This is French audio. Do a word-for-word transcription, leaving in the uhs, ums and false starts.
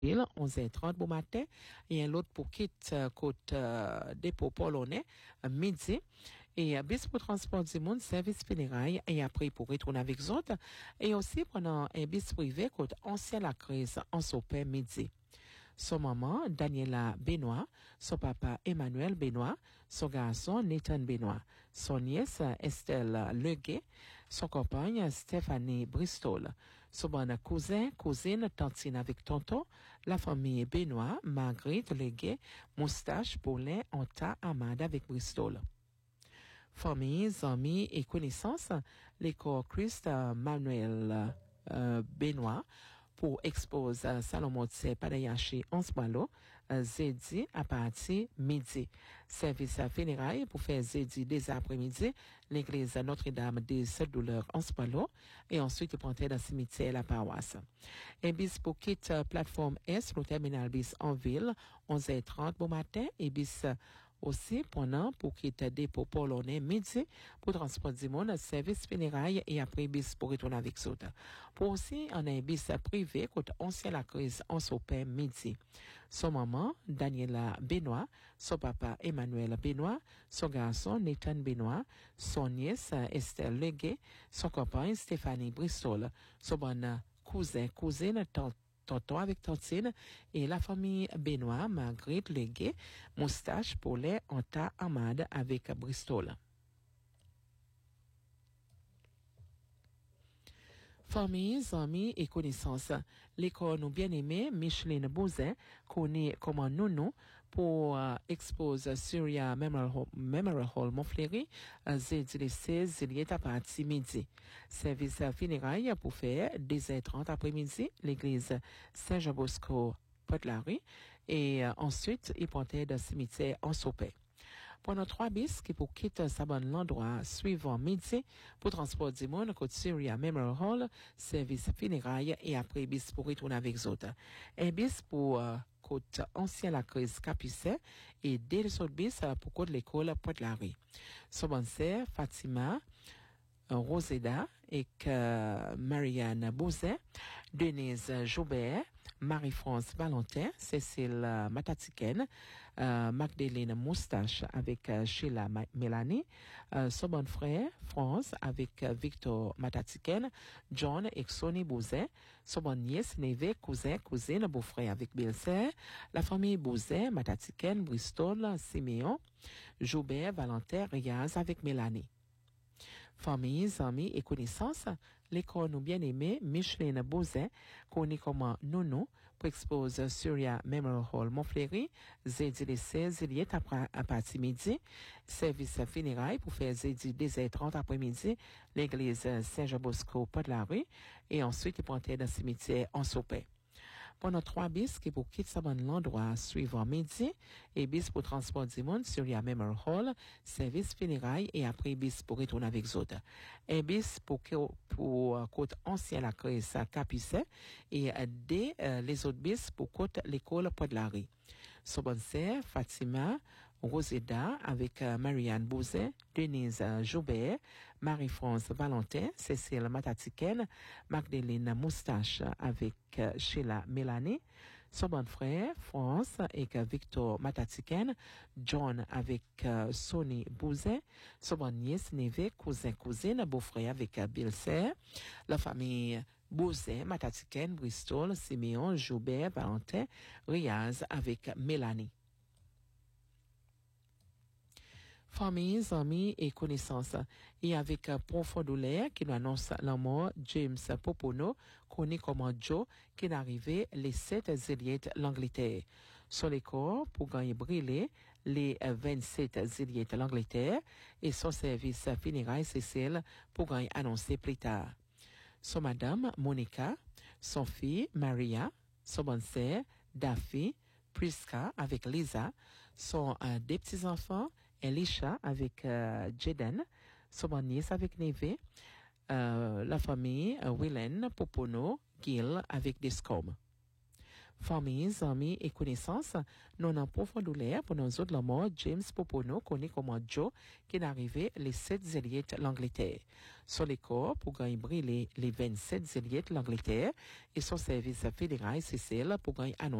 onze heures trente bon matin, et un autre pour quitte euh, côte euh, dépôt polonais euh, midi, et euh, bis pour transport du monde, service funérailles, et après pour retourner avec les autres, et aussi pendant un bis privé côte ancien la crise en sopé midi. Son maman, Daniela Benoît, son papa, Emmanuel Benoît, son garçon, Nathan Benoît, son nièce, Estelle Leguet, son compagne, Stéphanie Bristol, son bon cousin, cousine, tantine avec tonton, la famille Benoît, Marguerite Leguet, Moustache, Paulin, Onta, Amada avec Bristol. Famille, amis et connaissances, l'école Christ Manuel euh, Benoît, pour expose uh, Salomon Tse Padayashi Onsbalo, uh, Zedi à partir midi. Service uh, funérailles pour faire Zedi dès après-midi, l'église Notre-Dame des Sept Douleurs Onsbalo, et ensuite prendre dans le cimetière la paroisse. Et bis pour quitte uh, plateforme S, le terminal bis en ville, onze heures trente bon matin, et bis uh, aussi pendant pour quitter dépôt polonais midi pour transport du monde, service funérailles et après bis pour retourner avec autres. Pour aussi, on a un bis privé côté ancien la crise en sopé midi. Son maman, Daniela Benoît, son papa Emmanuel Benoît, son garçon Nathan Benoît, son nièce Estelle Leguet, son compagne Stéphanie Bristol, son bon cousin, cousine, tante, tonton avec tantine et la famille Benoît, Marguerite Leguet, Moustache, Paulin, Onta, Amade avec Bristol. Famille, amis et connaissances. L'école nous bien-aimée, Micheline Bouzin, connaît comme Nounou, pour euh, expose Syria Memorial Hall, Memorial Hall Montfleury, euh, jeudi le seize juillet à partir midi. Service funérailles pour faire dix heures trente après-midi, l'église Saint-Jean-Bosco, Port-la-Rue, et euh, ensuite, il portait dans le cimetière en Sopé. Pendant trois bis qui pour quitter sa bonne l'endroit suivant midi pour transport du monde côté Syria Memorial Hall, service funérailles et après bis pour retourner avec les autres. Un bis pour euh, côte ancien la crise Capucet et deux autres bis euh, pour côte l'école Port-la-Rue. Son bonne sœur Fatima Roseda et que Marianne Bouzet, Denise Joubert, Marie-France Valentin, Cécile Matatiken, euh, Magdalene Moustache avec euh, Sheila Ma- Mélanie, euh, son bon frère France avec euh, Victor Matatiken, John et Sonny Bouzet, son bon nièce, neveu, cousin, cousine, beau-frère avec Belle-Sœur, la famille Bouzet, Matatiken, Bristol, Siméon, Joubert, Valentin, Riaz avec Mélanie. Familles, amis et connaissances, l'école nous bien-aimée, Micheline Bouzin, connue comme Nounou, pour expose Syria Memorial Hall Montfleury, jeudi le seize juillet à partir midi, service funérailles pour faire jeudi dix heures trente après-midi, l'église Saint-Jean-Bosco, Port-la-Rue, et ensuite il prend dans le cimetière en Sopé. Pendant trois bis qui pour quitter sa bonne l'endroit suivant midi et bis pour transport du monde sur la Memorial Hall, service funérailles et après bis pour retourner avec les autres. Un bis pour, pour euh, côte ancien la crise Capucet et euh, des euh, les autres bis pour côte l'école Port-la-Rue. Son bonne sœur Fatima Roseda avec euh, Marianne Bouzet, Denise euh, Joubert, Marie-France Valentin, Cécile Matatiken, Magdalene Moustache avec euh, Sheila Mélanie, son bon frère France avec euh, Victor Matatiken, John avec euh, Sonny Bouzet, son bon nièce, neveu, cousin, cousine, beau-frère avec euh, Belle-Sœur, la famille Bouzet, Matatiken, Bristol, Siméon, Joubert, Valentin, Riaz avec Mélanie. Familles, amis et connaissances. Et avec euh, profond douleur qui nous annonce la mort James Popono, connu comme Joe, qui est arrivé le sept juillet l'Angleterre. Sur les corps, pour gagner brûlé, les vingt-sept juillet l'Angleterre, et son service funérailles Cécile pour gagner annoncé plus tard. Son madame Monica, son fille Maria, son bonne sœur Daffy, Priska avec Lisa, son euh, des petits-enfants, Elisha avec euh, Jaden, son nièce avec Neve, euh, la famille euh, Willen, Popono, Gil avec Descom. Familles, amis et connaissances, nous en profonde douleur pour nous autres la mort James Popono, connu comme Joe, qui est arrivé les sept juillet l'Angleterre. Sur les corps, pour gagner brûlé les vingt-sept juillet l'Angleterre, et son service fédéral C C L pour gagner